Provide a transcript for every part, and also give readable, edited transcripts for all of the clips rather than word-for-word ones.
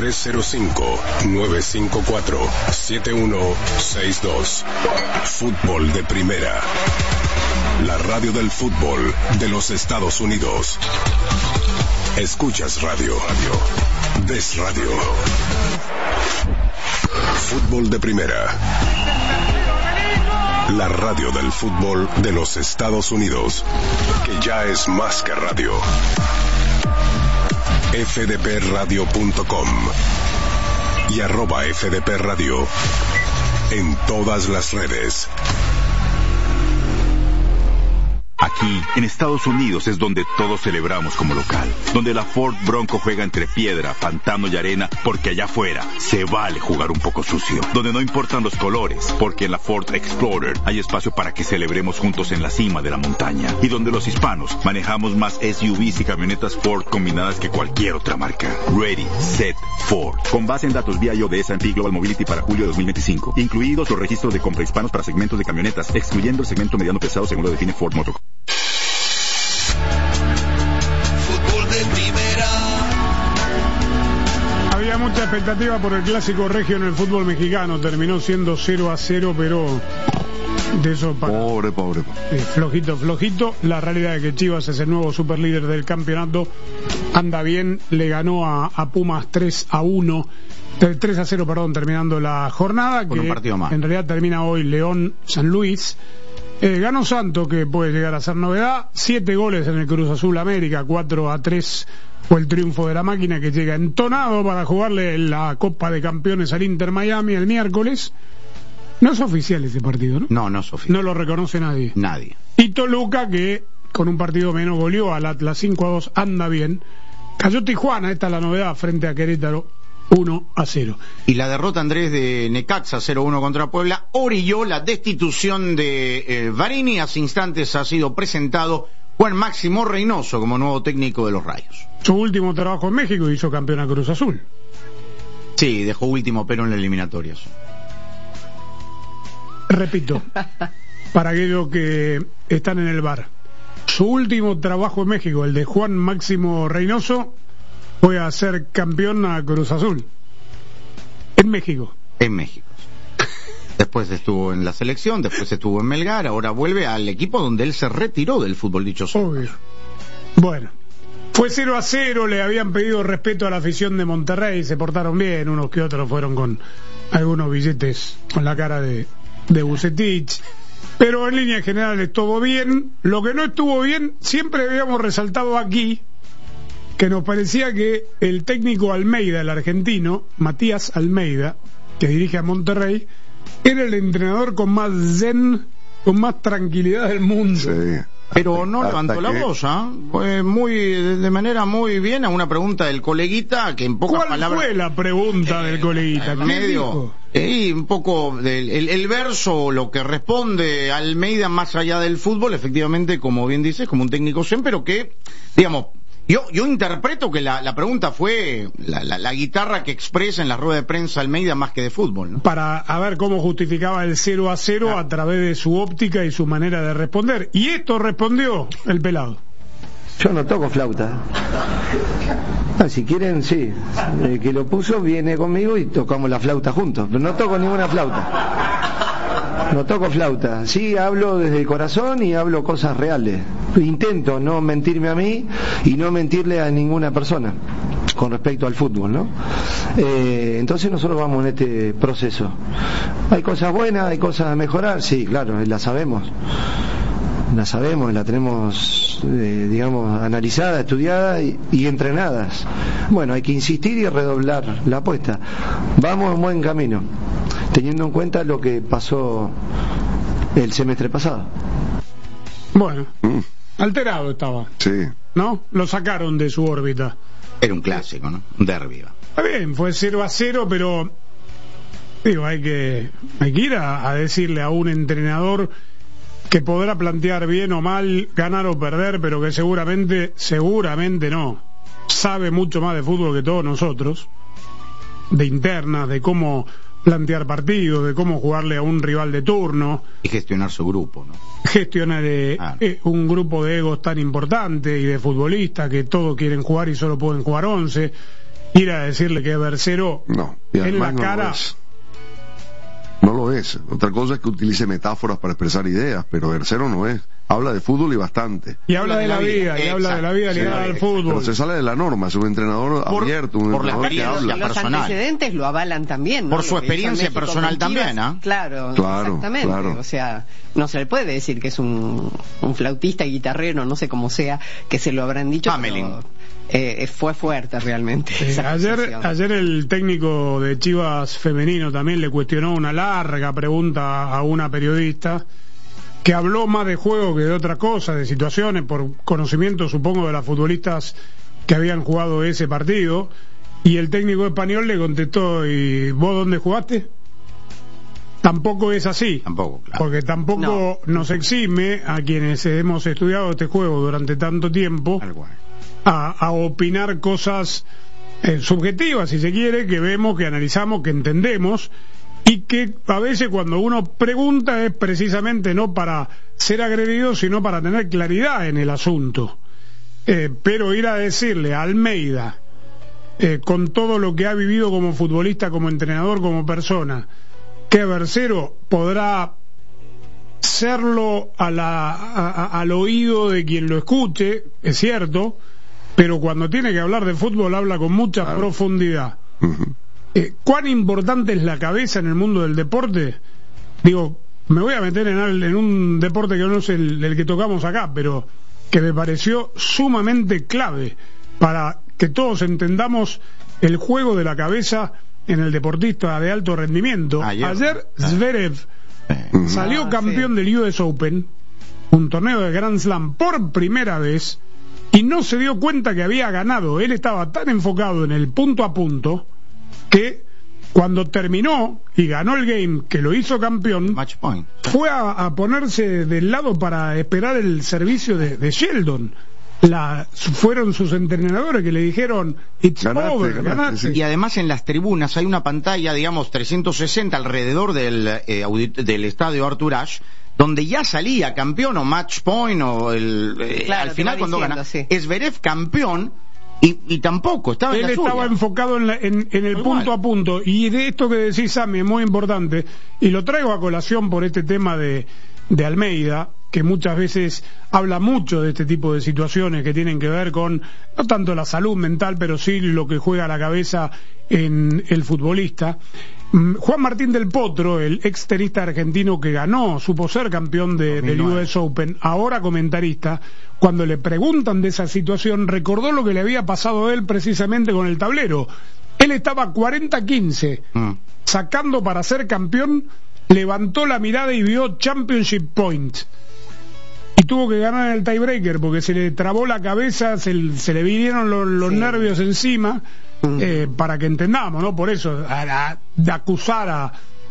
305-954-7162. Fútbol de Primera. La radio del fútbol de los Estados Unidos. Escuchas radio. Ves radio. Fútbol de Primera. La radio del fútbol de los Estados Unidos, que ya es más que radio. fdpradio.com y @fdpradio en todas las redes. Aquí, en Estados Unidos, es donde todos celebramos como local. Donde la Ford Bronco juega entre piedra, pantano y arena, porque allá afuera se vale jugar un poco sucio. Donde no importan los colores, porque en la Ford Explorer hay espacio para que celebremos juntos en la cima de la montaña. Y donde los hispanos manejamos más SUVs y camionetas Ford combinadas que cualquier otra marca. Ready, Set, Ford. Con base en datos BIO de S&P Global Mobility para julio de 2025. Incluidos los registros de compra hispanos para segmentos de camionetas, excluyendo el segmento mediano pesado según lo define Ford Motor. Fútbol de Primera. Había mucha expectativa por el clásico regio en el fútbol mexicano. Terminó siendo 0-0, pero de eso para... Pobre. Flojito. La realidad es que Chivas es el nuevo superlíder del campeonato. Anda bien, le ganó a Pumas 3-1. 3-0, perdón, terminando la jornada. Con un partido más. En realidad termina hoy León-San Luis. Ganó Santos, que puede llegar a ser novedad. 7 goles en el Cruz Azul América. 4-3 fue el triunfo de la máquina, que llega entonado para jugarle la Copa de Campeones al Inter Miami el miércoles. No es oficial ese partido, ¿no? No es oficial. No lo reconoce nadie. Y Toluca, que con un partido menos goleó al Atlas 5-2, anda bien. Cayó Tijuana, esta es la novedad, frente a Querétaro, 1-0. Y la derrota, Andrés, de Necaxa 0-1 contra Puebla orilló la destitución de Varini. Hace instantes ha sido presentado Juan Máximo Reynoso como nuevo técnico de los Rayos. Su último trabajo en México, hizo campeón a Cruz Azul. Sí, dejó último pero en la eliminatoria. Repito, para aquellos que están en el bar, su último trabajo en México, el de Juan Máximo Reynoso, fue a ser campeón a Cruz Azul en México. Después estuvo en la selección, después estuvo en Melgar, ahora vuelve al equipo donde él se retiró del fútbol, dicho sea. Obvio. Bueno, fue 0-0, le habían pedido respeto a la afición de Monterrey, se portaron bien, unos que otros fueron con algunos billetes con la cara de Vucetich, pero en líneas generales todo bien. Lo que no estuvo bien, siempre habíamos resaltado aquí, que nos parecía que el técnico Almeida, el argentino, Matías Almeida, que dirige a Monterrey, era el entrenador con más zen, con más tranquilidad del mundo. Sí. Pero no levantó la voz, fue de manera muy bien a una pregunta del coleguita, que en pocas palabras... ¿Cuál fue la pregunta del coleguita? Medio, un poco el verso, lo que responde Almeida más allá del fútbol, efectivamente, como bien dices, como un técnico zen, pero que, digamos... Yo interpreto que la pregunta fue la guitarra que expresa en la rueda de prensa Almeida más que de fútbol, ¿no? Para ver cómo justificaba el 0-0 a través de su óptica y su manera de responder. Y esto respondió el pelado. Yo no toco flauta. Si quieren, sí. El que lo puso viene conmigo y tocamos la flauta juntos. Pero no toco ninguna flauta. No toco flauta, sí hablo desde el corazón y hablo cosas reales. Intento no mentirme a mí y no mentirle a ninguna persona con respecto al fútbol, ¿no? Entonces nosotros vamos en este proceso. Hay cosas buenas, hay cosas a mejorar, sí, claro, las sabemos, la tenemos, digamos, analizada, estudiada y entrenadas. Bueno, hay que insistir y redoblar la apuesta. Vamos en buen camino, teniendo en cuenta lo que pasó el semestre pasado. Bueno, alterado estaba. Sí. ¿No? Lo sacaron de su órbita. Era un clásico, ¿no? Un derbi. Está bien, fue 0-0, pero digo, hay que ir a decirle a un entrenador que podrá plantear bien o mal, ganar o perder, pero que seguramente no sabe mucho más de fútbol que todos nosotros, de internas, de cómo plantear partidos, de cómo jugarle a un rival de turno y gestionar su grupo, ¿no? Gestionar un grupo de egos tan importante y de futbolistas que todos quieren jugar y solo pueden jugar 11, ir a decirle que es versero No, y en la además cara. No lo es. Otra cosa es que utilice metáforas para expresar ideas, pero versero no es. Habla de fútbol y bastante. Y habla de la vida, y habla de la vida ligada al fútbol. Pero se sale de la norma, es un entrenador abierto, un por la entrenador que experiencia habla. Los personal. antecedentes lo avalan también, ¿no? Por su Lo que hizo en experiencia México personal con Chivas, también, ¿ah? Claro, exactamente. Claro. O sea, no se le puede decir que es un flautista, guitarrero, no sé cómo sea, que se lo habrán dicho. Hamelin. Pero, fue fuerte realmente. esa acusación. Ayer el técnico de Chivas femenino también le cuestionó una larga pregunta a una periodista que habló más de juego que de otra cosa, de situaciones, por conocimiento supongo de las futbolistas que habían jugado ese partido, y el técnico español le contestó: ¿y vos dónde jugaste? Tampoco es así. Tampoco, claro. Porque tampoco nos exime a quienes hemos estudiado este juego durante tanto tiempo a opinar cosas subjetivas, si se quiere, que vemos, que analizamos, que entendemos, y que a veces cuando uno pregunta es precisamente no para ser agredido, sino para tener claridad en el asunto. Pero ir a decirle a Almeida, con todo lo que ha vivido como futbolista, como entrenador, como persona, que versero, podrá serlo al oído de quien lo escuche, es cierto, pero cuando tiene que hablar de fútbol habla con mucha profundidad. ¿Cuán importante es la cabeza en el mundo del deporte? Digo, me voy a meter en un deporte que no es el que tocamos acá, pero que me pareció sumamente clave para que todos entendamos el juego de la cabeza en el deportista de alto rendimiento. Ayer Zverev salió campeón del US Open, un torneo de Grand Slam por primera vez, y no se dio cuenta que había ganado. Él estaba tan enfocado en el punto a punto que cuando terminó y ganó el game, que lo hizo campeón, Match point. fue a ponerse del lado para esperar el servicio de Sheldon. Fueron sus entrenadores que le dijeron: it's over, ganaste. Y además en las tribunas hay una pantalla, digamos, 360 alrededor del estadio Arthur Ashe, donde ya salía campeón o match point o Claro, al final cuando diciendo, gana sí. Zverev campeón y tampoco estaba en la Él estaba suya. enfocado en el Muy punto mal. a punto. Y de esto que decís, Sammy, es muy importante, y lo traigo a colación por este tema de Almeida, que muchas veces habla mucho de este tipo de situaciones que tienen que ver con no tanto la salud mental, pero sí lo que juega la cabeza en el futbolista. Juan Martín del Potro, el ex tenista argentino que ganó, supo ser campeón del US Open, ahora comentarista, cuando le preguntan de esa situación, recordó lo que le había pasado a él precisamente con el tablero. Él estaba 40-15, sacando para ser campeón, levantó la mirada y vio Championship Point, y tuvo que ganar el tiebreaker porque se le trabó la cabeza, se le vinieron los nervios encima. Para que entendamos, ¿no? Por eso, de acusar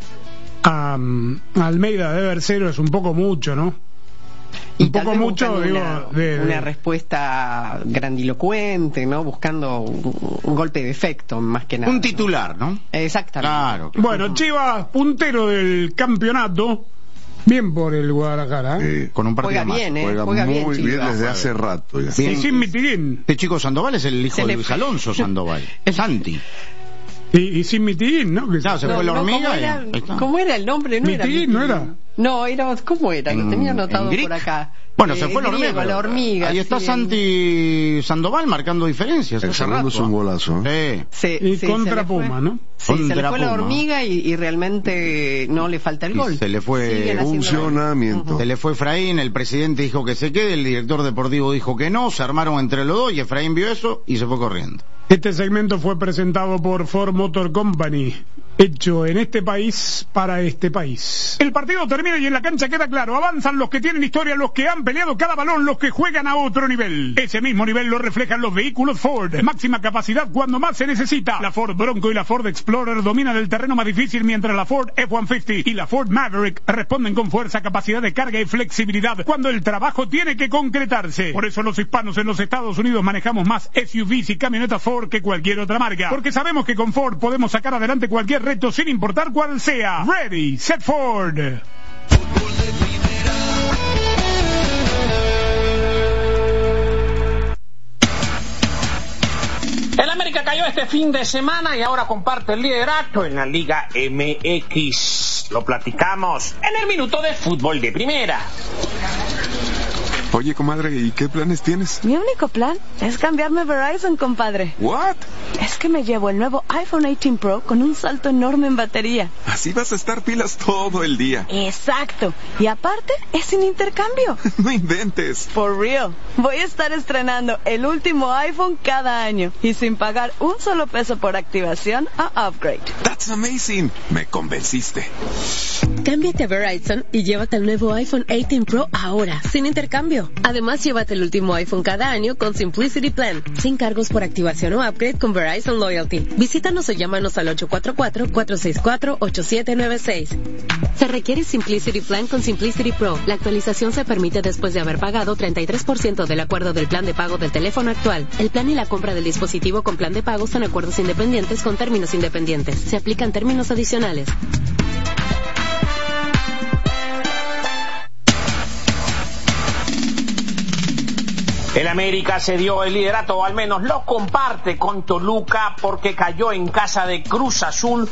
a Almeida de versero es un poco mucho, ¿no? Y Un poco mucho, digo, una respuesta grandilocuente, ¿no? Buscando un golpe de efecto, más que nada. Un titular, ¿no? Exactamente. Claro. Bueno, Chivas, puntero del campeonato, bien por el Guadalajara, ¿eh? Con un partido Juega más. bien, Juega bien, muy bien Chivas. desde hace rato ya. Bien. Y sin Mitiguín. Este chico Sandoval es el hijo Se de le Luis fue. Alonso Sandoval. Es Santi. Y sin Mitiguín, ¿no? Claro, se fue la hormiga. ¿Cómo era el nombre? No era Mitiguín, ¿no era? No, era, ¿cómo era? Lo tenía anotado Grieg. por acá. Bueno, se fue la griego, hormiga. la hormiga. Ahí está sí, Santi Sandoval marcando diferencias. El hace segundo rato, es un golazo. Y se contra le fue. Puma, ¿no? Sí, se le Contra fue la Puma. hormiga y realmente no le falta el gol. Se le fue Siguen haciendo funcionamiento. Se le fue Efraín, el presidente dijo que se quede, el director deportivo dijo que no, se armaron entre los dos y Efraín vio eso y se fue corriendo. Este segmento fue presentado por Ford Motor Company, hecho en este país para este país. El partido termina y en la cancha queda claro: avanzan los que tienen historia, los que han peleado cada balón, los que juegan a otro nivel. Ese mismo nivel lo reflejan los vehículos Ford, máxima capacidad cuando más se necesita. La Ford Bronco y la Ford Explorer dominan el terreno más difícil, mientras la Ford F-150 y la Ford Maverick responden con fuerza, capacidad de carga y flexibilidad cuando el trabajo tiene que concretarse. Por eso los hispanos en los Estados Unidos manejamos más SUVs y camionetas Ford que cualquier otra marca, porque sabemos que con Ford podemos sacar adelante cualquier reto sin importar cuál sea. Ready, set Ford. Fútbol de primera. El América cayó este fin de semana y ahora comparte el liderato en la Liga MX. Lo platicamos en el minuto de fútbol de primera. Oye, comadre, ¿y qué planes tienes? Mi único plan es cambiarme a Verizon, compadre. ¿What? Es que me llevo el nuevo iPhone 18 Pro con un salto enorme en batería. Así vas a estar pilas todo el día. Exacto. Y aparte, es sin intercambio. No inventes. For real. Voy a estar estrenando el último iPhone cada año y sin pagar un solo peso por activación o upgrade. That's amazing. Me convenciste. Cámbiate a Verizon y llévate el nuevo iPhone 18 Pro ahora, sin intercambio. Además, llévate el último iPhone cada año con Simplicity Plan, sin cargos por activación o upgrade con Verizon Loyalty. Visítanos o llámanos al 844-464-8796. Se requiere Simplicity Plan con Simplicity Pro. La actualización se permite después de haber pagado 33% del acuerdo del plan de pago del teléfono actual. El plan y la compra del dispositivo con plan de pago son acuerdos independientes con términos independientes. Se aplican términos adicionales. El América se dio el liderato, o al menos lo comparte con Toluca, porque cayó en casa de Cruz Azul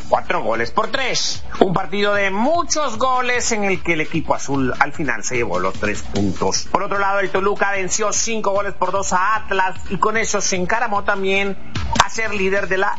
4-3. Un partido de muchos goles en el que el equipo azul al final se llevó los 3 puntos. Por otro lado, el Toluca venció 5-2 a Atlas y con eso se encaramó también a ser líder de la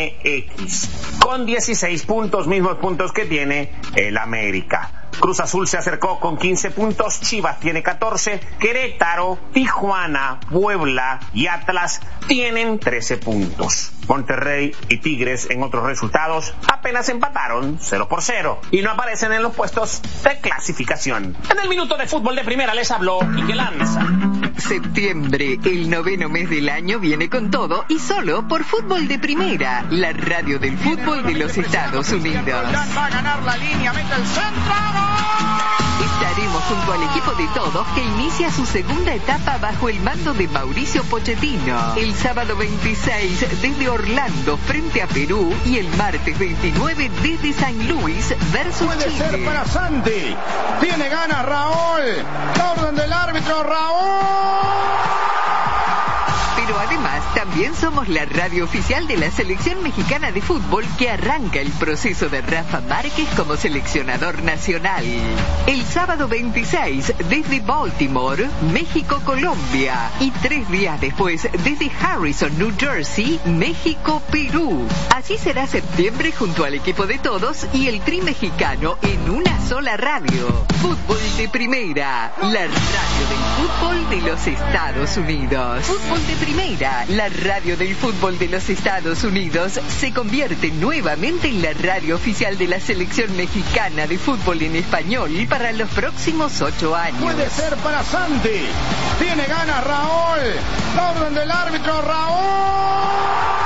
MX. Con 16 puntos, mismos puntos que tiene el América. Cruz Azul se acercó con 15 puntos, Chivas tiene 14, Querétaro, Tijuana, Puebla y Atlas tienen 13 puntos. Monterrey y Tigres en otros resultados apenas empataron 0-0 y no aparecen en los puestos de clasificación. En el minuto de fútbol de primera les habló Quique Lanza. Septiembre, el 9º mes del año, viene con todo y solo por Fútbol de Primera, la radio del fútbol de los Estados Unidos. Va a ganar la línea, mete el centro. Estaremos junto al equipo de todos que inicia su segunda etapa bajo el mando de Mauricio Pochettino. El sábado 26 desde Orlando frente a Perú y el martes 29 desde San Luis versus Puede Chile. ser para Santi. Tiene ganas Raúl. La orden del árbitro, Raúl. Pero además también somos la radio oficial de la selección mexicana de fútbol que arranca el proceso de Rafa Márquez como seleccionador nacional. El sábado 26 desde Baltimore, México-Colombia y 3 días después desde Harrison, New Jersey, México-Perú. Así será septiembre junto al equipo de todos y el Tri mexicano en una sola radio. Fútbol de Primera, la radio del fútbol de los Estados Unidos. Fútbol de Primera, la radio del fútbol de los Estados Unidos, se convierte nuevamente en la radio oficial de la selección mexicana de fútbol en español para los próximos 8 años. Puede ser para Santi. Tiene ganas Raúl. La orden del árbitro, Raúl.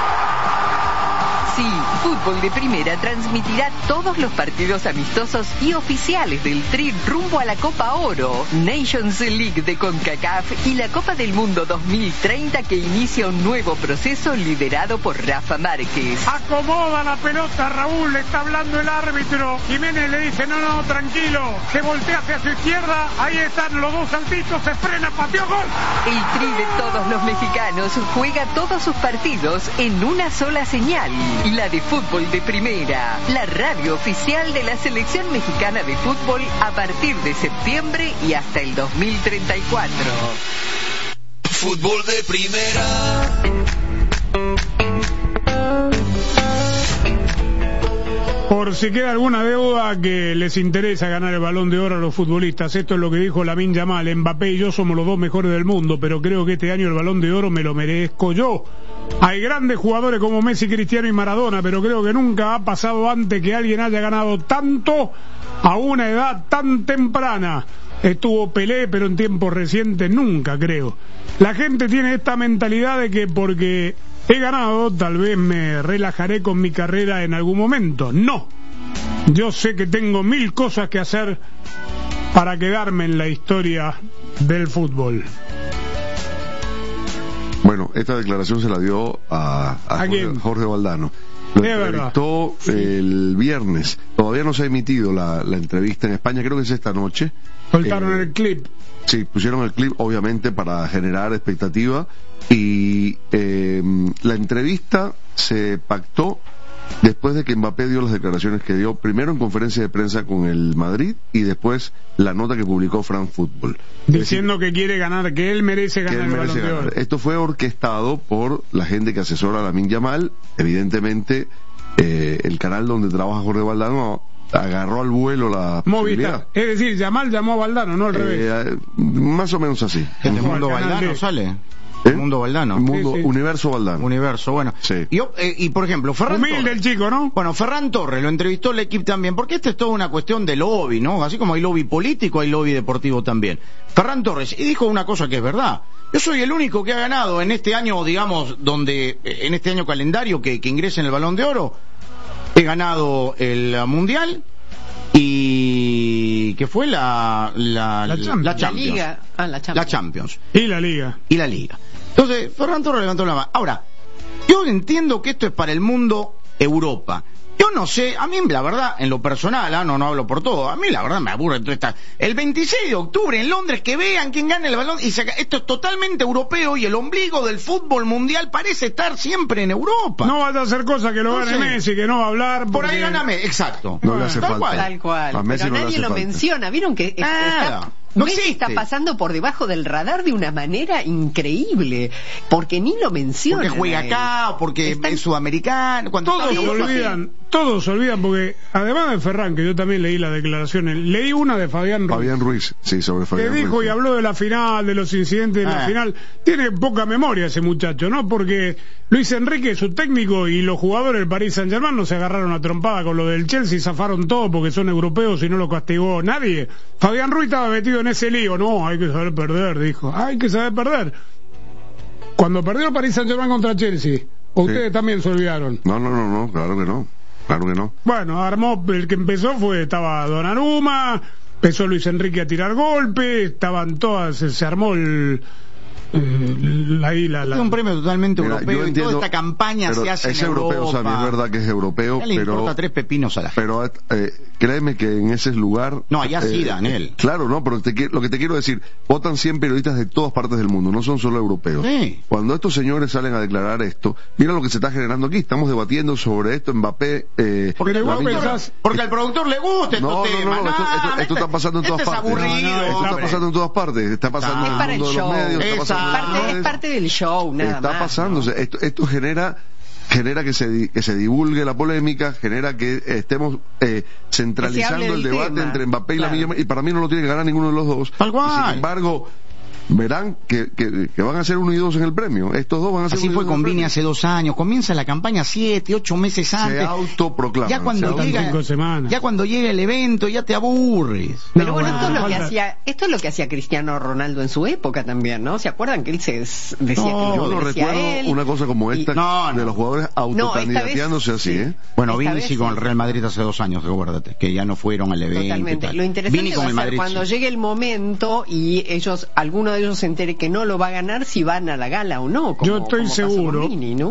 Sí, Fútbol de Primera transmitirá todos los partidos amistosos y oficiales del Tri rumbo a la Copa Oro, Nations League de CONCACAF y la Copa del Mundo 2030 que inicia un nuevo proceso liderado por Rafa Márquez. Acomoda la pelota, Raúl, le está hablando el árbitro. Jiménez le dice, no, tranquilo. Se voltea hacia su izquierda, ahí están los dos saltitos, se frena, pateó, gol. El Tri de todos los mexicanos juega todos sus partidos en una sola señal. La de Fútbol de Primera, la radio oficial de la selección mexicana de fútbol a partir de septiembre y hasta el 2034. Fútbol de Primera. Por si queda alguna deuda que les interesa ganar el Balón de Oro a los futbolistas, esto es lo que dijo Lamine Yamal. Mbappé y yo somos los 2 mejores del mundo, pero creo que este año el Balón de Oro me lo merezco yo. Hay grandes jugadores como Messi, Cristiano y Maradona, pero creo que nunca ha pasado antes que alguien haya ganado tanto a una edad tan temprana. Estuvo Pelé, pero en tiempos recientes nunca, creo. La gente tiene esta mentalidad de que porque he ganado, tal vez me relajaré con mi carrera en algún momento. No. Yo sé que tengo 1000 cosas que hacer para quedarme en la historia del fútbol. Bueno, esta declaración se la dio a Jorge Valdano. Lo entrevistó el viernes. Todavía no se ha emitido la entrevista en España, creo que es esta noche. Soltaron el clip. Sí, pusieron el clip, obviamente, para generar expectativa. Y la entrevista se pactó después de que Mbappé dio las declaraciones que dio, primero en conferencia de prensa con el Madrid y después la nota que publicó France Football. Diciendo que quiere ganar, que él merece ganar el Balón de Oro. Esto fue orquestado por la gente que asesora a Lamine Yamal. Evidentemente, el canal donde trabaja Jorge Valdano agarró al vuelo la Movistar. Es decir, Yamal llamó a Valdano, no al revés. Más o menos así. ¿En el mundo Valdano sale? ¿El mundo Valdano? Mundo, sí. Universo Valdano. Universo, bueno. Sí. Y por ejemplo, Ferran Humilde Torres. el chico, ¿no? Bueno, Ferran Torres lo entrevistó el equipo también, porque esta es toda una cuestión de lobby, ¿no? Así como hay lobby político, hay lobby deportivo también. Ferran Torres, y dijo una cosa que es verdad. Yo soy el único que ha ganado en este año, digamos, en este año calendario que ingresa en el Balón de Oro. He ganado el Mundial y que fue la Champions. Liga. La Champions. Y la Liga. Entonces, Ferran Torres levantó la mano. Ahora, yo entiendo que esto es para el mundo Europa. Yo no sé, a mí la verdad, en lo personal, no hablo por todo, a mí la verdad me aburre toda esta... El 26 de octubre en Londres, que vean quién gana el balón, esto es totalmente europeo y el ombligo del fútbol mundial parece estar siempre en Europa. No vas a hacer cosas que lo gane Messi, que no va a hablar... Por ahí gáname, exacto. No le hace falta. Tal cual. Pero nadie lo menciona, ¿vieron que Messi está pasando por debajo del radar de una manera increíble, porque ni lo menciona. Porque juega acá, o porque es sudamericano. Todos se olvidan, porque además de Ferran, que yo también leí las declaraciones, leí una de Fabián Ruiz. Sí, sobre Fabián Ruiz. Que dijo y habló de la final, de los incidentes de la final. Tiene poca memoria ese muchacho, ¿no? Porque Luis Enrique, su técnico, y los jugadores del Paris Saint-Germain no se agarraron a trompada con lo del Chelsea, zafaron todo porque son europeos y no lo castigó nadie. Fabián Ruiz estaba metido en ese lío. No, hay que saber perder, dijo. Hay que saber perder. Cuando perdió el Paris Saint-Germain contra Chelsea, ¿ustedes también se olvidaron? No, claro que no. Claro que no. Bueno, el que empezó estaba Donnarumma, empezó Luis Enrique a tirar golpes, estaban todas, se armó es un premio totalmente europeo. Entiendo, y toda esta campaña se hace en Europa. Europeo, Sammy, es verdad que es europeo, ya le importa tres pepinos a la gente. Pero créeme que en ese lugar... No, allá sí, Daniel. Claro, no, pero lo que te quiero decir, votan 100 periodistas de todas partes del mundo, no son solo europeos. Sí. Cuando estos señores salen a declarar esto, mira lo que se está generando aquí, estamos debatiendo sobre esto, Mbappé... porque al productor le gusta estos temas. Esto está pasando en todas partes. Esto está pasando en todas partes, está pasando en el mundo de los medios, está pasando es parte del show, nada está más. pasándose. Esto genera que se divulgue la polémica, genera que estemos centralizando el debate entre Mbappé y Lamine Yamal, y para mí no lo tiene que ganar ninguno de los dos. Sin embargo, verán que van a ser 1 y 2 en el premio. Estos dos van a ser. Así fue con Vini hace 2 años. Comienza la campaña 7, 8 meses antes. Se autoproclaman. Ya cuando llega el evento ya te aburres. Pero bueno, esto es lo que hacía Cristiano Ronaldo en su época también, ¿no? ¿Se acuerdan que él decía que yo no recuerdo una cosa como esta de los jugadores autocandidateándose así, ¿eh? Bueno, Vini sí con el Real Madrid hace 2 años, acuérdate, que ya no fueron al evento. Totalmente. Lo interesante va a ser cuando llegue el momento y alguno de ellos se entere que no lo va a ganar, si van a la gala o no. Yo estoy seguro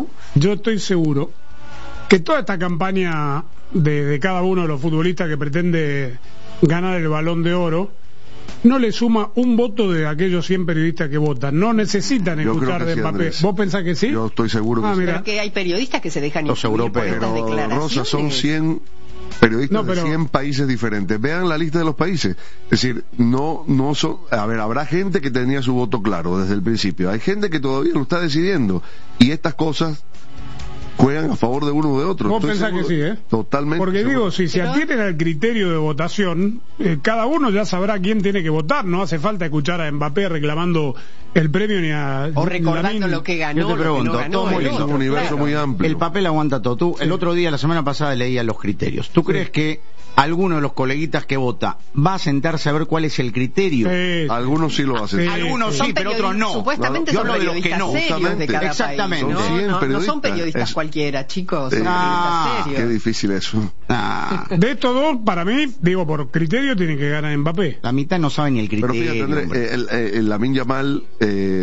que toda esta campaña de cada uno de los futbolistas que pretende ganar el Balón de Oro no le suma un voto de aquellos 100 periodistas que votan. No necesitan escuchar de Mbappé. ¿Vos pensás que sí? Yo estoy seguro que sí. Pero que hay periodistas que se dejan los europeos. Pero Rosa, son 100 periodistas de 100 países diferentes. Vean la lista de los países. Es decir, no son... A ver, habrá gente que tenía su voto claro desde el principio. Hay gente que todavía lo está decidiendo. Y estas cosas juegan a favor de uno o de otro. Vos pensás que sí, ¿eh? Totalmente. Porque seguro. Digo, si se atienen al criterio de votación, cada uno ya sabrá quién tiene que votar. No hace falta escuchar a Mbappé reclamando el premio ni a... O recordando lo que ganó. Yo te pregunto, todo muy lindo. Es un universo muy amplio. El papel aguanta todo. Tú, el otro día, la semana pasada, leía los criterios. ¿Tú crees que alguno de los coleguitas que vota va a sentarse a ver cuál es el criterio? Algunos sí lo hacen. Algunos sí, pero otros no. Supuestamente son periodistas serios de cada Exactamente. país. No son periodistas cualquiera, chicos. Son periodistas serios. Qué difícil eso. De estos dos, para mí, digo, por criterio tiene que ganar Mbappé. La mitad no sabe ni el criterio. Pero fíjate, André, el Lamine Yamal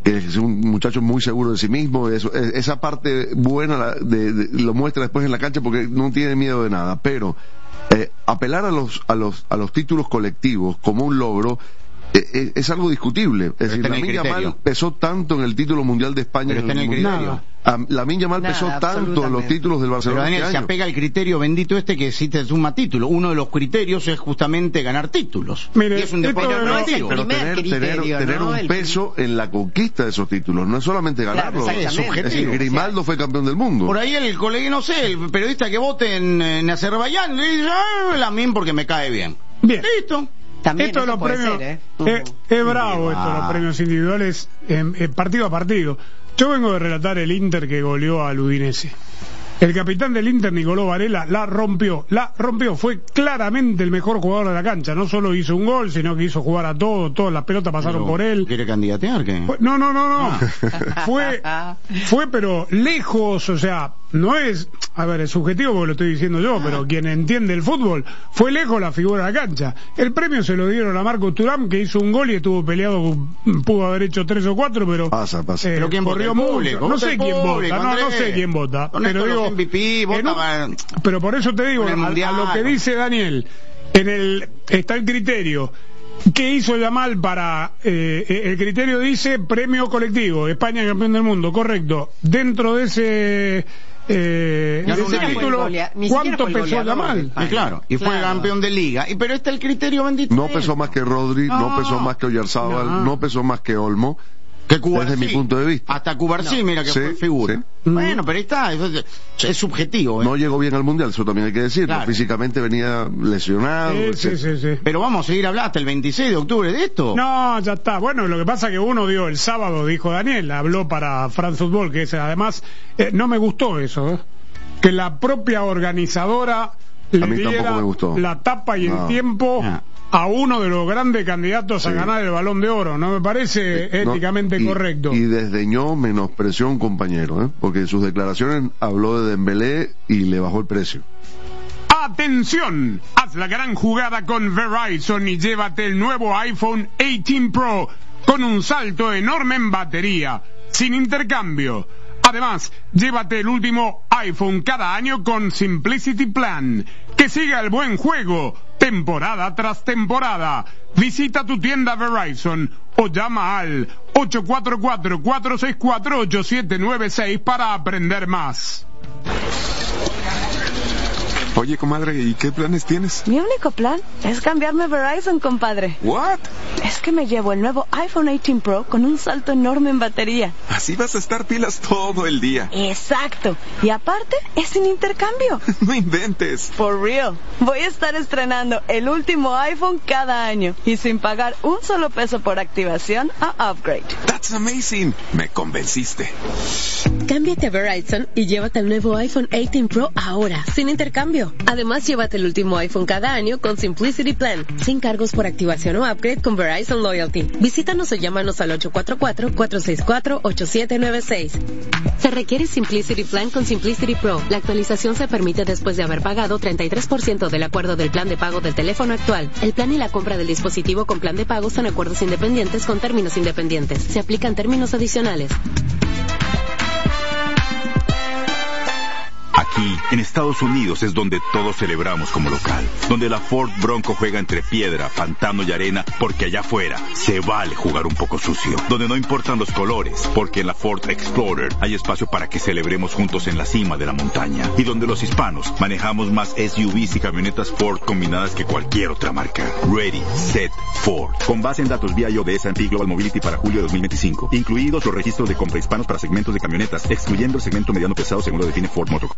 que es un muchacho muy seguro de sí mismo. Esa parte buena lo muestra después en la cancha porque no tiene miedo de nada. Pero apelar a los títulos colectivos como un logro es algo discutible. Es decir, Lamine Yamal pesó tanto en el título mundial de España. Pero está en el criterio. Lamine Yamal pesó tanto en los títulos del Barcelona. Pero Daniel, se apega al criterio bendito que sí te suma título. Uno de los criterios es justamente ganar títulos. Mire, y es un deporte colectivo. Pero tener un peso en la conquista de esos títulos, no es solamente ganarlos. Es subjetivo. Es decir, Grimaldo fue campeón del mundo. Por ahí el colega, no sé, el periodista que vote en Azerbaiyán, le dice, Lamine porque me cae bien. Bien. Listo. También esto de los premios es bravo, esto de los premios individuales partido a partido. Yo vengo de relatar el Inter que goleó al Udinese. El capitán del Inter, Nicolò Varela, la rompió, fue claramente el mejor jugador de la cancha, no solo hizo un gol, sino que hizo jugar a todas las pelotas pasaron por él. ¿Quiere candidatear? ¿Qué? No. Fue pero lejos, o sea, no es, a ver, es subjetivo porque lo estoy diciendo yo, pero quien entiende el fútbol, fue lejos la figura de la cancha. El premio se lo dieron a Marco Thuram, que hizo un gol y estuvo peleado, pudo haber hecho 3 o 4, pero pasa. Pero quién corrió mucho. No sé quién vota, pero digo, MVP, pero por eso te digo, a lo que dice Daniel, está el criterio. ¿Qué hizo Yamal para el criterio dice premio colectivo, España campeón del mundo, correcto? Dentro de ese título, ¿cuánto pesó Yamal? Claro, y fue campeón de liga. Pero está el criterio bendito. No pesó más que Rodri, no pesó más que Oyarzábal, no pesó más que Olmo. Que Cubarsí, desde mi punto de vista. Hasta Cubarsí, mira que fue figura. Sí. Bueno, pero ahí está, es subjetivo. No llegó bien al Mundial, eso también hay que decirlo. Claro. Físicamente venía lesionado. Sí. Pero vamos a seguir hablando hasta el 26 de octubre de esto. No, ya está. Bueno, lo que pasa que uno dio el sábado, dijo Daniel, habló para France Football, que es además, no me gustó eso, que la propia organizadora le diera la tapa y el tiempo a uno de los grandes candidatos a ganar el Balón de Oro. No me parece éticamente correcto. Y desdeñó, menospreció a un compañero, porque en sus declaraciones habló de Dembélé y le bajó el precio. ¡Atención! Haz la gran jugada con Verizon y llévate el nuevo iPhone 18 Pro con un salto enorme en batería, sin intercambio. Además, llévate el último iPhone cada año con Simplicity Plan. Que siga el buen juego, temporada tras temporada. Visita tu tienda Verizon o llama al 844-464-8796 para aprender más. Oye, comadre, ¿y qué planes tienes? Mi único plan es cambiarme a Verizon, compadre. ¿What? Es que me llevo el nuevo iPhone 18 Pro con un salto enorme en batería. Así vas a estar pilas todo el día. Exacto. Y aparte, es sin intercambio. No inventes. For real. Voy a estar estrenando el último iPhone cada año y sin pagar un solo peso por activación a upgrade. That's amazing. Me convenciste. Cámbiate a Verizon y llévate el nuevo iPhone 18 Pro ahora, sin intercambio. Además, llévate el último iPhone cada año con Simplicity Plan, sin cargos por activación o upgrade con Verizon Loyalty. Visítanos o llámanos al 844-464-8796. Se requiere Simplicity Plan con Simplicity Pro. La actualización se permite después de haber pagado 33% del acuerdo del plan de pago del teléfono actual. El plan y la compra del dispositivo con plan de pago son acuerdos independientes con términos independientes. Se aplican términos adicionales. Aquí, en Estados Unidos, es donde todos celebramos como local. Donde la Ford Bronco juega entre piedra, pantano y arena, porque allá afuera se vale jugar un poco sucio. Donde no importan los colores, porque en la Ford Explorer hay espacio para que celebremos juntos en la cima de la montaña. Y donde los hispanos manejamos más SUVs y camionetas Ford combinadas que cualquier otra marca. Ready, Set, Ford. Con base en datos BIO de S&P Global Mobility para julio de 2025. Incluidos los registros de compra hispanos para segmentos de camionetas, excluyendo el segmento mediano pesado según lo define Ford Motor.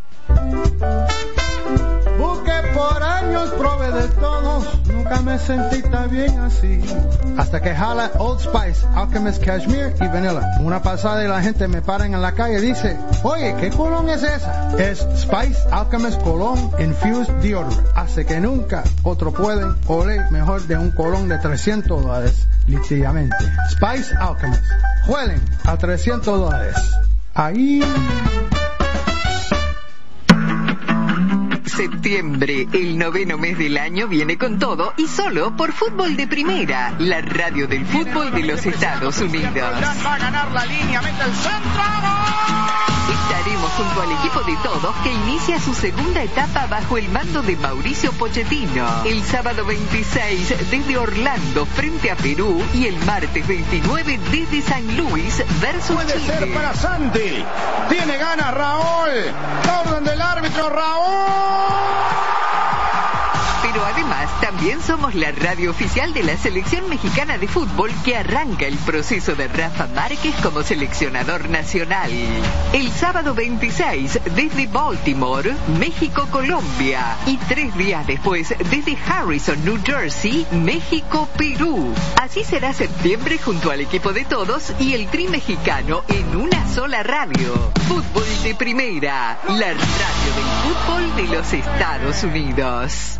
Busqué por años, probé de todos, nunca me sentí tan bien así. Hasta que jala Old Spice, Alchemist Cashmere y Vanilla. Una pasada y la gente me paran en la calle y dice, oye, ¿qué colón es esa? Es Spice Alchemist Cologne Infused Deodorant. Hace que nunca otro pueden oler mejor de un colón de $300, literalmente. Spice Alchemist. Huelen a $300. Ahí... Septiembre, el 9º mes del año, viene con todo y solo por Fútbol de Primera, la radio del fútbol de los Estados Unidos. Va a ganar la línea, mete el centro. Estaremos junto al equipo de todos que inicia su segunda etapa bajo el mando de Mauricio Pochettino. El sábado 26 desde Orlando frente a Perú y el martes 29 desde San Luis versus Puede Chile. ser para Santi. Tiene ganas Raúl. Orden del árbitro Raúl. Pero además también somos la radio oficial de la selección mexicana de fútbol que arranca el proceso de Rafa Márquez como seleccionador nacional. El sábado 26 desde Baltimore, México-Colombia. Y 3 días después desde Harrison, New Jersey, México-Perú. Así será septiembre junto al equipo de todos y el Tri mexicano en una sola radio. Fútbol de Primera, la radio del fútbol de los Estados Unidos.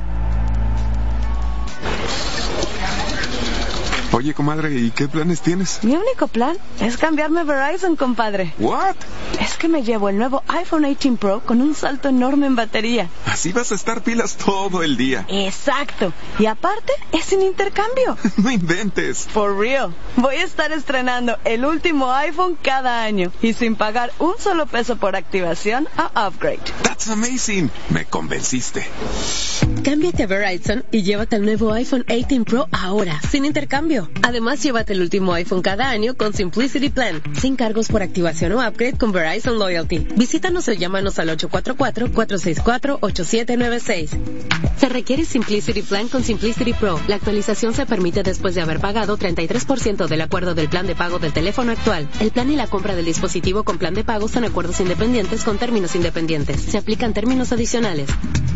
Oye, comadre, ¿y qué planes tienes? Mi único plan es cambiarme a Verizon, compadre. ¿What? Es que me llevo el nuevo iPhone 18 Pro con un salto enorme en batería. Así vas a estar pilas todo el día. Exacto. Y aparte, es sin intercambio. No inventes. For real. Voy a estar estrenando el último iPhone cada año y sin pagar un solo peso por activación a upgrade. That's amazing. Me convenciste. Cámbiate a Verizon y llévate el nuevo iPhone 18 Pro ahora, sin intercambio. Además, llévate el último iPhone cada año con Simplicity Plan, sin cargos por activación o upgrade con Verizon Loyalty. Visítanos o llámanos al 844-464-8796. Se requiere Simplicity Plan con Simplicity Pro. La actualización se permite después de haber pagado 33% del acuerdo del plan de pago del teléfono actual. El plan y la compra del dispositivo con plan de pago son acuerdos independientes con términos independientes. Se aplican términos adicionales.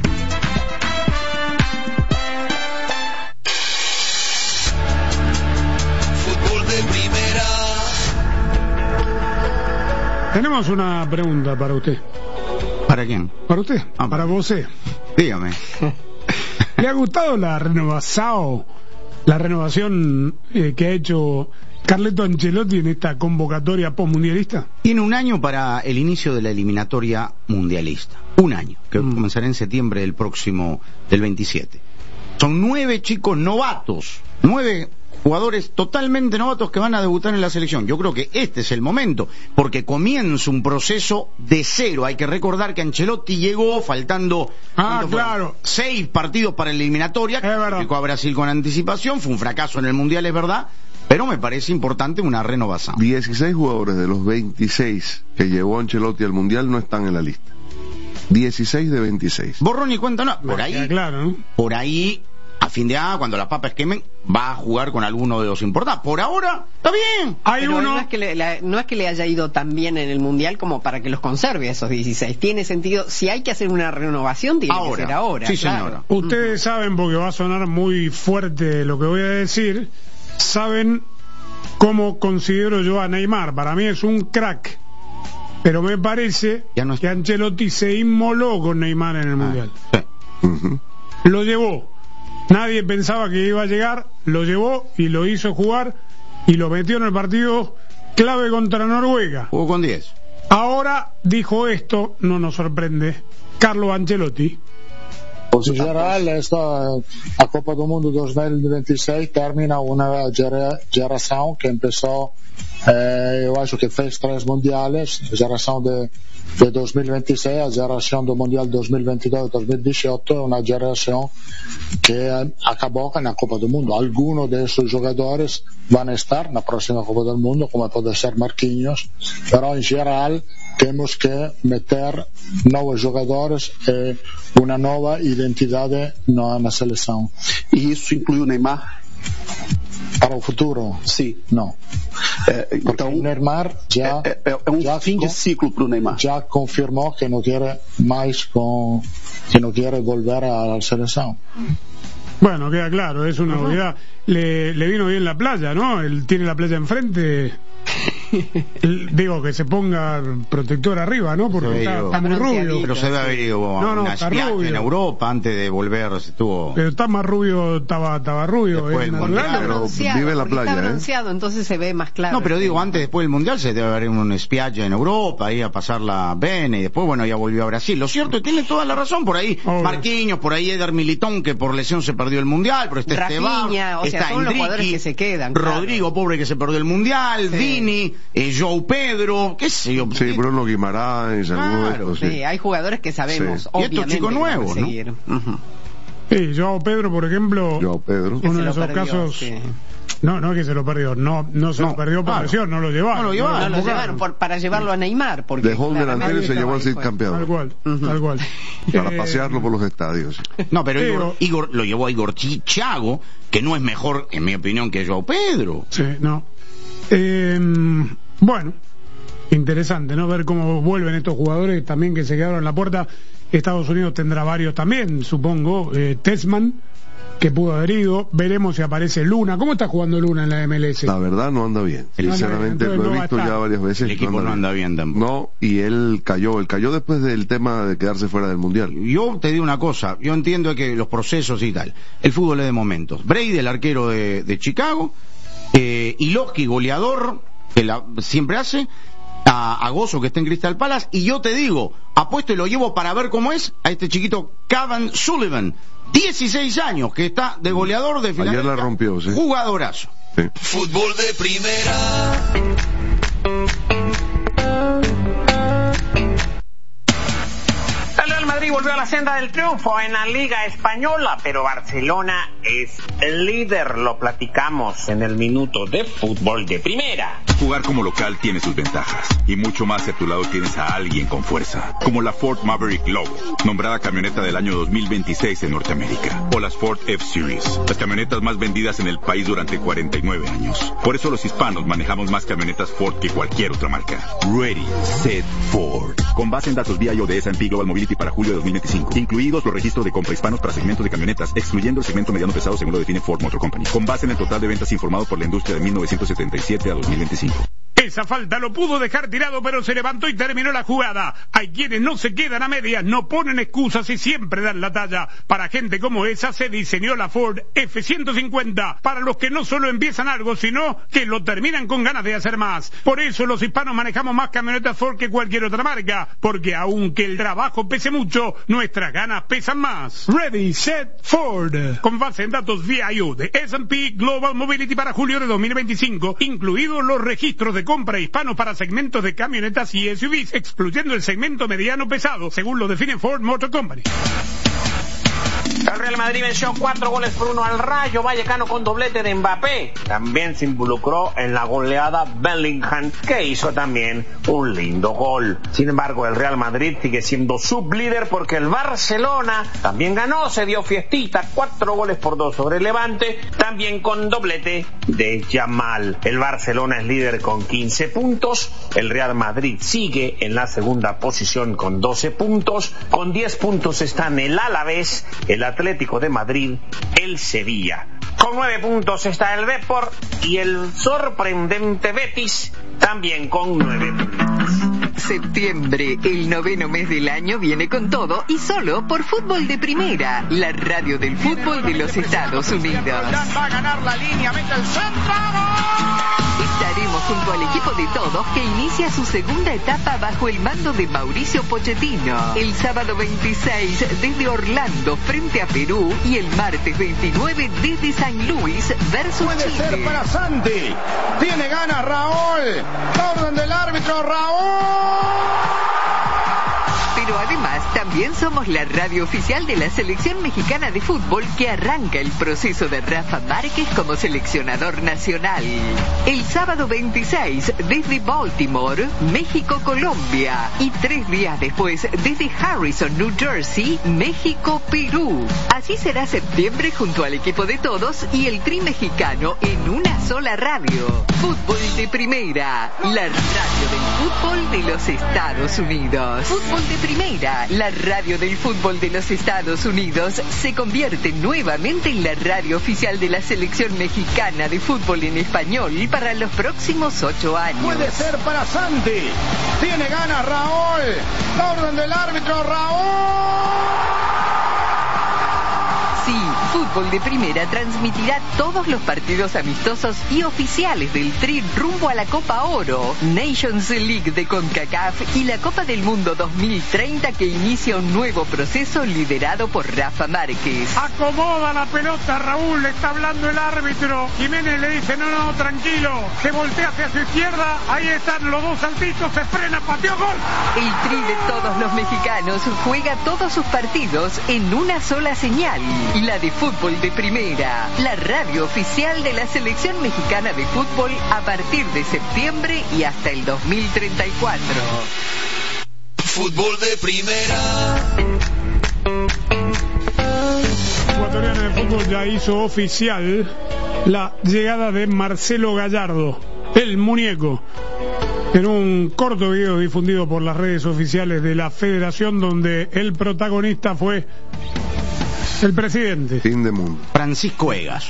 Tenemos una pregunta para usted. ¿Para quién? Para usted, para vos. Dígame. ¿Le ha gustado la renovación que ha hecho Carleto Ancelotti en esta convocatoria postmundialista? Tiene un año para el inicio de la eliminatoria mundialista. Un año, que comenzará en septiembre del 27. Son 9 chicos novatos, 9 jugadores totalmente novatos que van a debutar en la selección. Yo creo que este es el momento, porque comienza un proceso de cero. Hay que recordar que Ancelotti llegó faltando 6 partidos para la eliminatoria, llegó a Brasil con anticipación, fue un fracaso en el Mundial, es verdad, pero me parece importante una renovación. 16 jugadores de los 26 que llevó Ancelotti al Mundial no están en la lista. 16 de 26. Borrón y cuenta, no. Por ahí, ¿no? Por ahí, a fin de año, cuando las papas quemen, va a jugar con alguno de los importantes. Por ahora, está bien. Pero no es que le haya ido tan bien en el Mundial como para que los conserve esos 16. Tiene sentido, si hay que hacer una renovación, tiene que ser ahora. Sí, claro. señora. Ustedes saben, porque va a sonar muy fuerte lo que voy a decir, saben cómo considero yo a Neymar. Para mí es un crack. Pero me parece que Ancelotti se inmoló con Neymar en el Mundial. Sí. Lo llevó. Nadie pensaba que iba a llegar, lo llevó y lo hizo jugar y lo metió en el partido clave contra Noruega. Jugó con 10. Ahora dijo esto, no nos sorprende, Carlo Ancelotti. En general, la Copa del Mundo 2026 termina una generación que empezó, yo acho que fez 3 mundiales, la generación de 2026, la generación del Mundial 2022-2018, una generación que acabó en la Copa del Mundo. Algunos de esos jugadores van a estar en la próxima Copa del Mundo, como puede ser Marquinhos, pero en general tenemos que meter nuevos jugadores e una nueva identidad en la selección. ¿Y eso incluye Neymar? Para el futuro? Sí. No. Porque Neymar ya fin de ciclo para o Neymar. Ya confirmó que no quiere más que no quiere volver a la selección. Bueno, queda claro, es una novedad. Le vino bien la playa, ¿no? Él tiene la playa enfrente. Digo, que se ponga protector arriba, ¿no? Porque está muy rubio. Pero se debe haber ido una espiacha en Europa antes de volver. Pero está más rubio, estaba rubio. Pero vive en la playa. Está bronceado, entonces se ve más claro. No, pero digo, antes, después del Mundial, se debe haber un espiacha en Europa, ahí a pasarla bene, y después, bueno, ya volvió a Brasil. Lo cierto es que tiene toda la razón. Por ahí Marquinhos, por ahí Eder Militón, que por lesión se perdió el Mundial, pero está Esteban, está Enrique, que se quedan, Rodrigo, pobre, que se perdió el Mundial, Vini, João Pedro, qué sé yo. Sí, Bruno Guimaraes, sí, hay jugadores que sabemos, y estos chicos nuevos, ¿no? Sí, João Pedro, por ejemplo, uno de esos casos... No es que se lo perdió, no se lo perdió por lesión, no lo llevaron. No lo llevaron para llevarlo a Neymar. Porque dejó un delantero y se llevó al Cid campeón. Tal cual. Para pasearlo por los estadios. No, pero Igor lo llevó a Igor Thiago, que no es mejor, en mi opinión, que João Pedro. Sí, no. Bueno, interesante, ¿no? Ver cómo vuelven estos jugadores también que se quedaron en la puerta. Estados Unidos tendrá varios también, supongo. Tessman, que pudo haber ido. Veremos si aparece Luna. ¿Cómo está jugando Luna en la MLS? La verdad no anda bien. Sinceramente lo he visto ya varias veces. El equipo no anda bien tampoco. No, y él cayó después del tema de quedarse fuera del Mundial. Yo te digo una cosa, yo entiendo que los procesos y tal, el fútbol es de momentos. Brady, el arquero de Chicago, Iloski, goleador, que siempre hace, a Gozo, que está en Crystal Palace, y yo te digo, apuesto y lo llevo para ver cómo es a este chiquito Cavan Sullivan, 16 años, que está de goleador de final. Ayer la rompió, sí. Jugadorazo. Sí. Fútbol de primera. El Real Madrid volvió a la senda del triunfo en la Liga Española, pero Barcelona es el líder. Lo platicamos en el minuto de Fútbol de Primera. Jugar como local tiene sus ventajas, y mucho más si a tu lado tienes a alguien con fuerza, como la Ford Maverick Lobo, nombrada camioneta del año 2026 en Norteamérica, o las Ford F-Series, las camionetas más vendidas en el país durante 49 años. Por eso los hispanos manejamos más camionetas Ford que cualquier otra marca. Ready, Set, Ford. Con base en datos VIO de S&P Global Mobility para julio de 2025, incluidos los registros de compra hispanos para segmentos de camionetas, excluyendo el segmento mediano pesado según lo define Ford Motor Company, con base en el total de ventas informado por la industria de 1977 a 2025. Esa falta lo pudo dejar tirado, pero se levantó y terminó la jugada. Hay quienes no se quedan a medias, no ponen excusas y siempre dan la talla. Para gente como esa se diseñó la Ford F-150, para los que no solo empiezan algo, sino que lo terminan con ganas de hacer más. Por eso los hispanos manejamos más camionetas Ford que cualquier otra marca, porque aunque el trabajo pese mucho, nuestras ganas pesan más. Ready, Set, Ford. Con base en datos VIO de S&P Global Mobility para julio de 2025, incluidos los registros de compra hispanos para segmentos de camionetas y SUVs, excluyendo el segmento mediano pesado, según lo define Ford Motor Company. El Real Madrid venció 4-1 al Rayo Vallecano con doblete de Mbappé. También se involucró en la goleada Bellingham, que hizo también un lindo gol. Sin embargo, el Real Madrid sigue siendo sublíder porque el Barcelona también ganó, se dio fiestita, 4-2 sobre el Levante, también con doblete de Yamal. El Barcelona es líder con 15 puntos, el Real Madrid sigue en la segunda posición con 12 puntos, con 10 puntos están el Alavés, el Atlético de Madrid, el Sevilla. Con 9 puntos está el Depor y el sorprendente Betis también con 9 puntos. Septiembre, el noveno mes del año, viene con todo y solo por Fútbol de Primera, la radio del fútbol de los Estados Unidos. Va a ganar la línea, mete el centro. Estaremos junto al equipo de todos que inicia su segunda etapa bajo el mando de Mauricio Pochettino. El sábado 26 desde Orlando frente a Perú y el martes 29 desde San Luis versus Puede Chile. ser para Santi. Tiene ganas Raúl. Orden del árbitro Raúl. Pero además también somos la radio oficial de la Selección Mexicana de Fútbol que arranca el proceso de Rafa Márquez como seleccionador nacional. El sábado 26 desde Baltimore, México-Colombia y 3 días después desde Harrison, New Jersey, México-Perú. Así será septiembre junto al equipo de todos y el Tri mexicano en una sola radio. Fútbol de Primera, la radio del fútbol de los Estados Unidos. Fútbol de Primera. Primera, la radio del fútbol de los Estados Unidos, se convierte nuevamente en la radio oficial de la selección mexicana de fútbol en español para los próximos 8 años. Puede ser para Santi. Tiene ganas Raúl. La orden del árbitro, Raúl. Sí, Fútbol de Primera transmitirá todos los partidos amistosos y oficiales del Tri rumbo a la Copa Oro, Nations League de CONCACAF y la Copa del Mundo 2030 que inicia un nuevo proceso liderado por Rafa Márquez. Acomoda la pelota, Raúl, le está hablando el árbitro. Jiménez le dice, no, tranquilo, se voltea hacia su izquierda, ahí están los dos saltitos, se frena, pateó, gol. El Tri de todos los mexicanos juega todos sus partidos en una sola señal. La de Fútbol de Primera, la radio oficial de la selección mexicana de fútbol a partir de septiembre y hasta el 2034. Fútbol de Primera. Ecuatoriana de Fútbol ya hizo oficial la llegada de Marcelo Gallardo, el muñeco, en un corto video difundido por las redes oficiales de la Federación, donde el protagonista fue el presidente. Fin de mundo. Francisco Egas.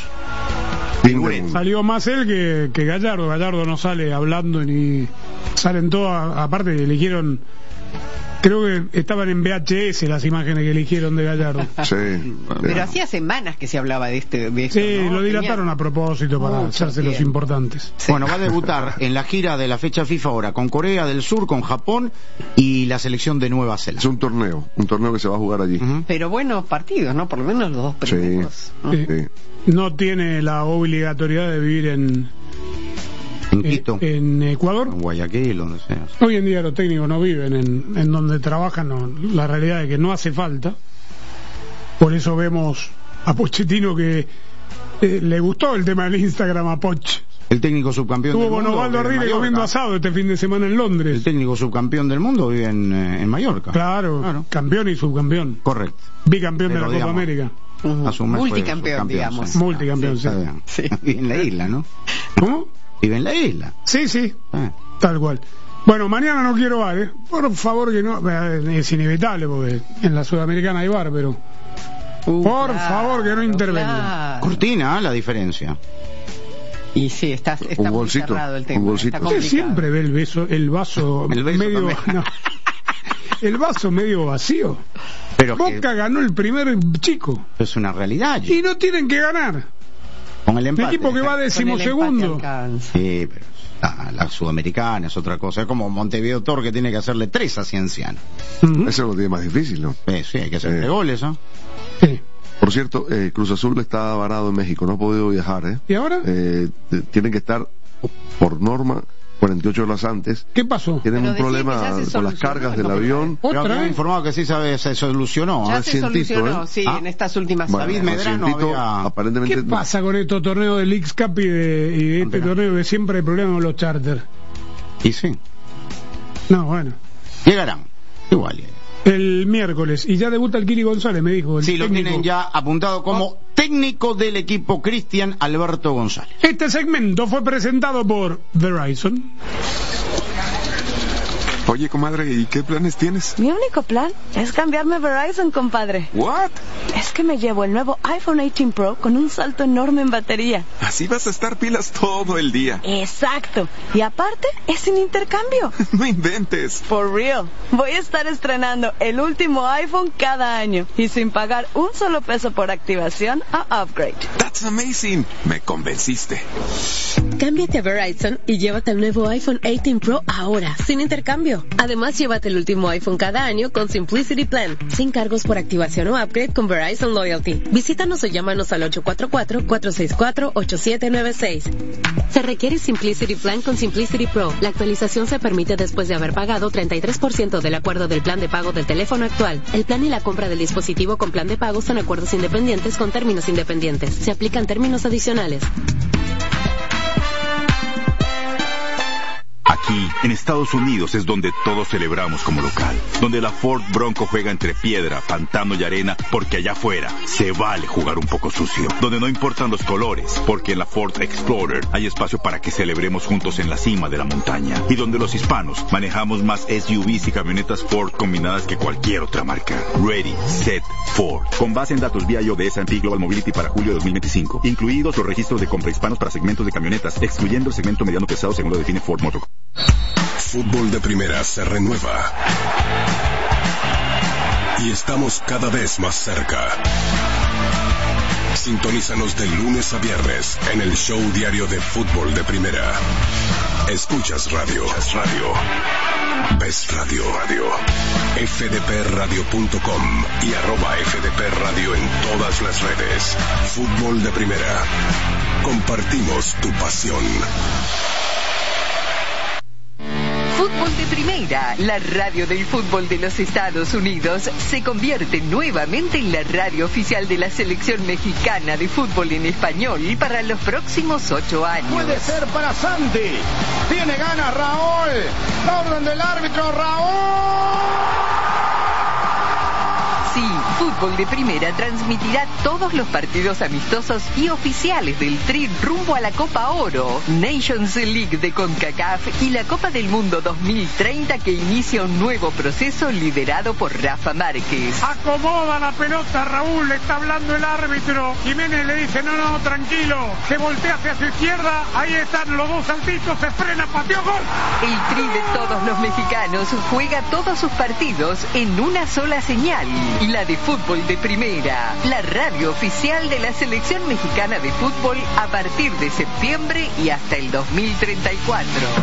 Salió más él que Gallardo. Gallardo no sale hablando ni salen todas. Aparte eligieron, creo que estaban en VHS las imágenes que eligieron de Gallardo. Sí. Pero hacía semanas que se hablaba de esto, sí, ¿no? lo dilataron a propósito para hacerse los importantes. Sí. Bueno, va a debutar en la gira de la fecha FIFA ahora con Corea del Sur, con Japón y la selección de Nueva Zelanda. Es un torneo que se va a jugar allí. Pero buenos partidos, ¿no? Por lo menos los dos primeros. Sí. ¿no? Sí. No tiene la obligatoriedad de vivir en Quito, en Ecuador, en Guayaquil, donde sea. Hoy en día los técnicos no viven en donde trabajan, no. La realidad es que no hace falta. Por eso vemos a Pochettino que le gustó el tema del Instagram a Poch. El técnico subcampeón del mundo. Estuvo con Osvaldo Ardiles comiendo asado este fin de semana en Londres. El técnico subcampeón del mundo vive en Mallorca. Claro, campeón y subcampeón. Correcto. Bicampeón de la Copa América. Multicampeón, digamos. Multicampeón, sí. Vive en la isla, ¿no? ¿Cómo? Vive en la isla. Sí. Tal cual. Bueno, mañana no quiero bar, por favor que no. Es inevitable porque en la Sudamericana hay bar, pero por favor que no intervengan. Claro. Cortina, la diferencia. Y sí, está un muy cerrado el tema. Usted siempre ve el vaso medio no, el vaso medio vacío. Pero Boca ganó el primer chico. Es una realidad. Y no tienen que ganar. Con el empate. El equipo que va decimosegundo. Sí, pero la Sudamericana es otra cosa. Es como Montevideo Tor, que tiene que hacerle 3 a Cienciano. Eso lo tiene más difícil, ¿no? Sí, hay que hacer 3 goles, ¿no? Sí. Por cierto, Cruz Azul está varado en México, no ha podido viajar, ¿Y ahora? Tienen que estar, por norma, 48 horas antes. ¿Qué pasó? Tienen un problema con las cargas del avión. Pero habían informado que sí se solucionó. Ya se solucionó, sí, en estas últimas bueno, David Medrano aparentemente. ¿Qué pasa con estos torneos del X-Cup y de este torneo que siempre hay problemas con los charters? Y sí. No, bueno. Llegarán. Igual. El miércoles. Y ya debuta el Kili González, me dijo. Sí, lo tienen ya apuntado como técnico del equipo Cristian Alberto González. Este segmento fue presentado por Verizon. Oye, comadre, ¿y qué planes tienes? Mi único plan es cambiarme a Verizon, compadre. ¿What? Es que me llevo el nuevo iPhone 18 Pro con un salto enorme en batería. Así vas a estar pilas todo el día. Exacto. Y aparte, es sin intercambio. No inventes. For real. Voy a estar estrenando el último iPhone cada año y sin pagar un solo peso por activación o upgrade. That's amazing. Me convenciste. Cámbiate a Verizon y llévate el nuevo iPhone 18 Pro ahora, sin intercambio. Además, llévate el último iPhone cada año con Simplicity Plan, sin cargos por activación o upgrade con Verizon Loyalty. Visítanos o llámanos al 844-464-8796. Se requiere Simplicity Plan con Simplicity Pro. La actualización se permite después de haber pagado 33% del acuerdo del plan de pago del teléfono actual. El plan y la compra del dispositivo con plan de pago son acuerdos independientes con términos independientes. Se aplican términos adicionales. Aquí, en Estados Unidos, es donde todos celebramos como local. Donde la Ford Bronco juega entre piedra, pantano y arena, porque allá afuera se vale jugar un poco sucio. Donde no importan los colores, porque en la Ford Explorer hay espacio para que celebremos juntos en la cima de la montaña. Y donde los hispanos manejamos más SUVs y camionetas Ford combinadas que cualquier otra marca. Ready, Set, Ford. Con base en datos BIO de S&P Global Mobility para julio de 2025. Incluidos los registros de compra hispanos para segmentos de camionetas, excluyendo el segmento mediano pesado según lo define Ford Motor. Fútbol de Primera se renueva. Y estamos cada vez más cerca. Sintonízanos de lunes a viernes en el show diario de Fútbol de Primera. Escuchas radio. Ves radio. fdpradio.com y @fdpradio en todas las redes. Fútbol de Primera. Compartimos tu pasión. Fútbol de Primera, la radio del fútbol de los Estados Unidos, se convierte nuevamente en la radio oficial de la selección mexicana de fútbol en español para los próximos 8 años. Puede ser para Santi. Tiene ganas Raúl. La orden del árbitro, Raúl. Sí, Fútbol de Primera transmitirá todos los partidos amistosos y oficiales del Tri rumbo a la Copa Oro, Nations League de CONCACAF y la Copa del Mundo 2030 que inicia un nuevo proceso liderado por Rafa Márquez. Acomoda la pelota, Raúl, le está hablando el árbitro. Jiménez le dice, no, tranquilo, se voltea hacia su izquierda, ahí están los dos saltitos, se frena, pateó, gol. El Tri de todos los mexicanos juega todos sus partidos en una sola señal. La de Fútbol de Primera, la radio oficial de la selección mexicana de fútbol a partir de septiembre y hasta el 2034.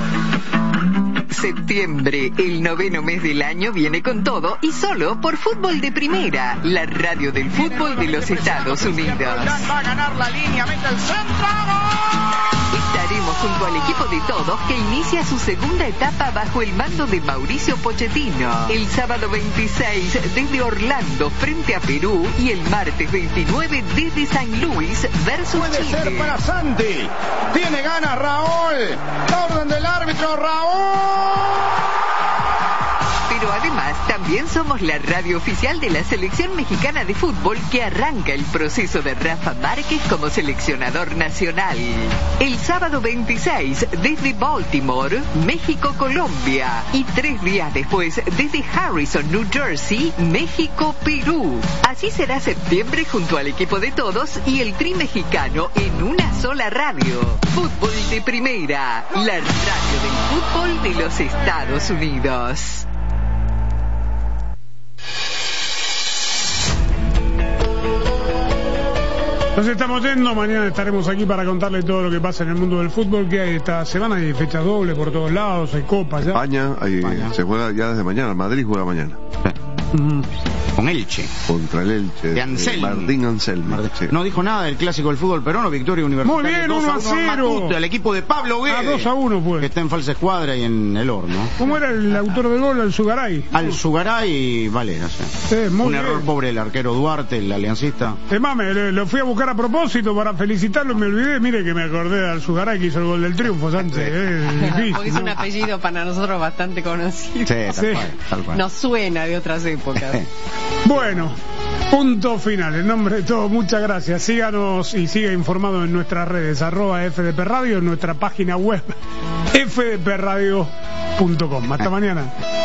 Septiembre, el 9º mes del año, viene con todo y solo por Fútbol de Primera, la radio del fútbol de los Estados Unidos. Va a ganar la línea, mete el centro. Estaremos junto al equipo de todos que inicia su segunda etapa bajo el mando de Mauricio Pochettino. El sábado 26 desde Orlando frente a Perú y el martes 29 desde San Luis versus Puede Chile. ser para Santi. Tiene ganas Raúl. La orden del árbitro, Raúl. Pero además también somos la radio oficial de la selección mexicana de fútbol que arranca el proceso de Rafa Márquez como seleccionador nacional. El sábado 26 desde Baltimore, México-Colombia y 3 días después desde Harrison, New Jersey, México-Perú. Así será septiembre junto al equipo de todos y el Tri mexicano en una sola radio. Fútbol de Primera, la radio del fútbol de los Estados Unidos. Nos estamos yendo, mañana estaremos aquí para contarle todo lo que pasa en el mundo del fútbol, que hay esta semana, hay fechas dobles por todos lados, hay copas ya. España, se juega ya desde mañana, Madrid juega mañana. Con Elche. Contra el Elche. De Anselmi. Martín Anselmi. Sí. No dijo nada del clásico del fútbol peruano, victoria universitaria. Muy bien, 1-0. El equipo de Pablo Guedes. 2-1 pues. Que está en falsa escuadra y en el horno. ¿Cómo era el autor del gol? Alzugaray. Alzugaray y Valera. Un error pobre el arquero Duarte, el aliancista. Lo fui a buscar a propósito para felicitarlo y me olvidé. Mire que me acordé de Alzugaray que hizo el gol del triunfo, Sánchez. Difícil, porque es un apellido para nosotros bastante conocido. Sí, tal cual. Nos suena de otras épocas. Bueno, punto final. En nombre de todos, muchas gracias. Síganos y siga informado en nuestras redes, @FDP Radio, en nuestra página web, fdpradio.com. Hasta mañana.